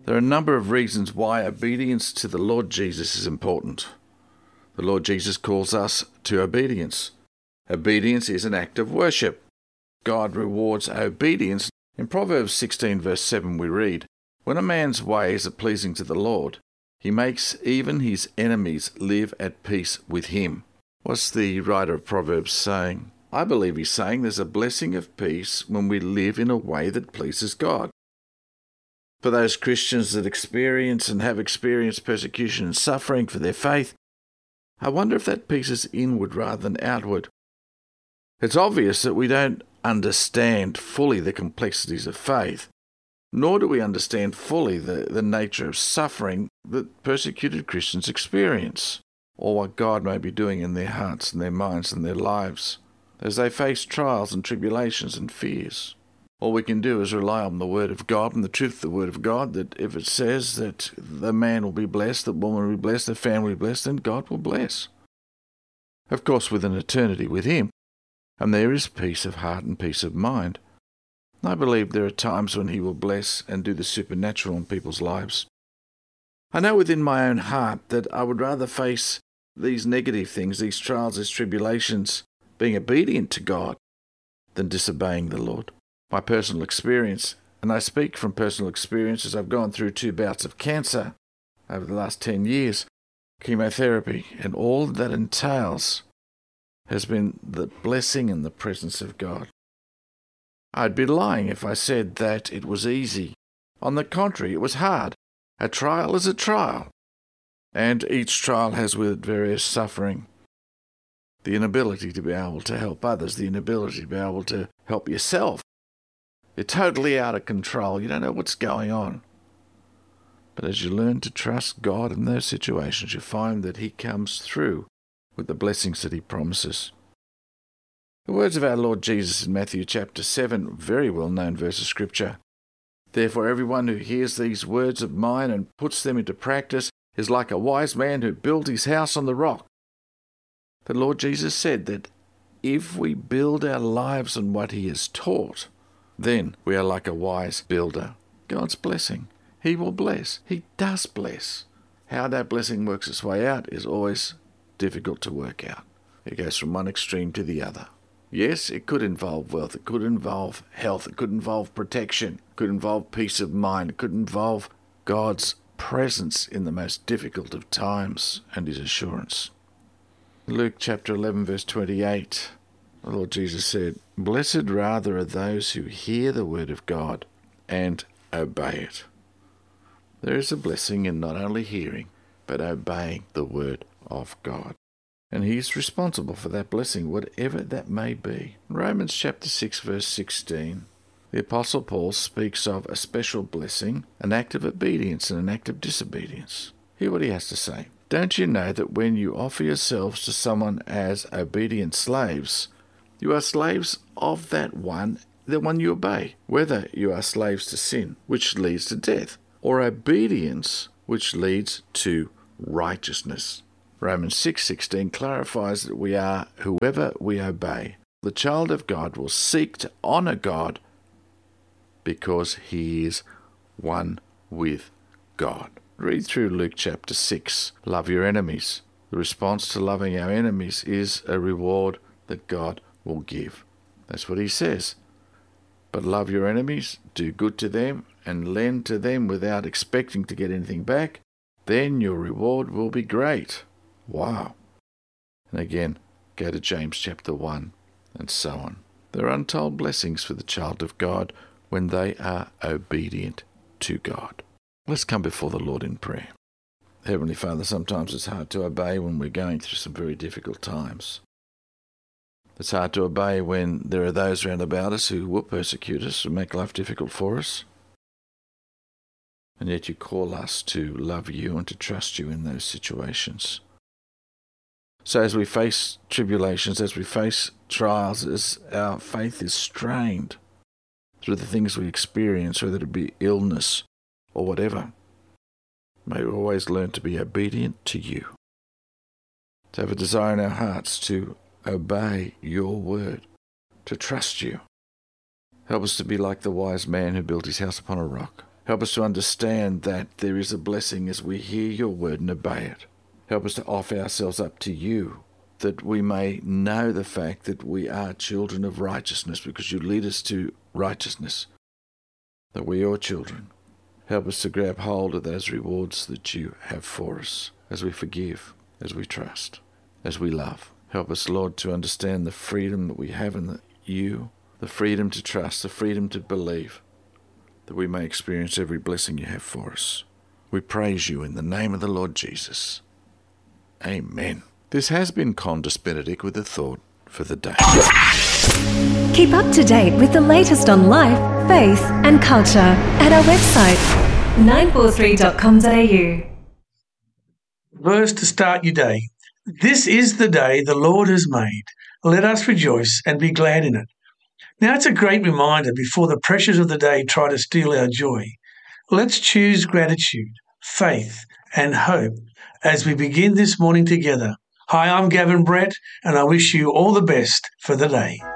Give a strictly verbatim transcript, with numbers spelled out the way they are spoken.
There are a number of reasons why obedience to the Lord Jesus is important. The Lord Jesus calls us to obedience. Obedience is an act of worship. God rewards obedience. In Proverbs sixteen verse seven we read, "When a man's ways are pleasing to the Lord, he makes even his enemies live at peace with him." What's the writer of Proverbs saying? I believe he's saying there's a blessing of peace when we live in a way that pleases God. For those Christians that experience and have experienced persecution and suffering for their faith, I wonder if that peace is inward rather than outward. It's obvious that we don't understand fully the complexities of faith, nor do we understand fully the, the nature of suffering that persecuted Christians experience, or what God may be doing in their hearts and their minds and their lives as they face trials and tribulations and fears. All we can do is rely on the Word of God and the truth of the Word of God, that if it says that the man will be blessed, the woman will be blessed, the family will be blessed, then God will bless. Of course, with an eternity with Him, and there is peace of heart and peace of mind. I believe there are times when He will bless and do the supernatural in people's lives. I know within my own heart that I would rather face these negative things, these trials, these tribulations, being obedient to God, than disobeying the Lord. My personal experience, and I speak from personal experience as I've gone through two bouts of cancer over the last ten years, chemotherapy, and all that entails has been the blessing and the presence of God. I'd be lying if I said that it was easy. On the contrary, it was hard. A trial is a trial, and each trial has with it various suffering. The inability to be able to help others, the inability to be able to help yourself. You're totally out of control. You don't know what's going on. But as you learn to trust God in those situations, you find that He comes through with the blessings that He promises. The words of our Lord Jesus in Matthew chapter seven, very well-known verse of Scripture. "Therefore everyone who hears these words of mine and puts them into practice is like a wise man who built his house on the rock." The Lord Jesus said that if we build our lives on what He has taught, then we are like a wise builder. God's blessing. He will bless. He does bless. How that blessing works its way out is always difficult to work out. It goes from one extreme to the other. Yes, it could involve wealth. It could involve health. It could involve protection. It could involve peace of mind. It could involve God's presence in the most difficult of times and His assurance. Luke chapter eleven verse twenty-eight. The Lord Jesus said, "Blessed rather are those who hear the word of God and obey it." There is a blessing in not only hearing, but obeying the word of God. And He is responsible for that blessing, whatever that may be. In Romans chapter six verse sixteen, the Apostle Paul speaks of a special blessing, an act of obedience and an act of disobedience. Hear what he has to say. "Don't you know that when you offer yourselves to someone as obedient slaves, you are slaves of that one, the one you obey, whether you are slaves to sin, which leads to death, or obedience, which leads to righteousness." Romans six sixteen clarifies that we are whoever we obey. The child of God will seek to honour God because he is one with God. Read through Luke chapter six. Love your enemies. The response to loving our enemies is a reward that God will give. That's what He says. But love your enemies, do good to them, and lend to them without expecting to get anything back. Then your reward will be great. Wow. And again, go to James chapter one, and so on. There are untold blessings for the child of God when they are obedient to God. Let's come before the Lord in prayer. Heavenly Father, sometimes it's hard to obey when we're going through some very difficult times. It's hard to obey when there are those round about us who will persecute us and make life difficult for us. And yet you call us to love you and to trust you in those situations. So as we face tribulations, as we face trials, as our faith is strained through the things we experience, whether it be illness or whatever, may we always learn to be obedient to you, to have a desire in our hearts to obey your word, to trust you. Help us to be like the wise man who built his house upon a rock. Help us to understand that there is a blessing as we hear your word and obey it. Help us to offer ourselves up to you, that we may know the fact that we are children of righteousness because you lead us to righteousness, that we are your children. Help us to grab hold of those rewards that you have for us as we forgive, as we trust, as we love. Help us, Lord, to understand the freedom that we have in the, you, the freedom to trust, the freedom to believe, that we may experience every blessing you have for us. We praise you in the name of the Lord Jesus. Amen. This has been Condis Benedict with a thought for the day. Keep up to date with the latest on life, faith and culture at our website nine four three dot com dot a u. Verse to start your day. This is the day the Lord has made. Let us rejoice and be glad in it. Now, it's a great reminder before the pressures of the day try to steal our joy. Let's choose gratitude, faith, and hope as we begin this morning together. Hi, I'm Gavin Brett, and I wish you all the best for the day.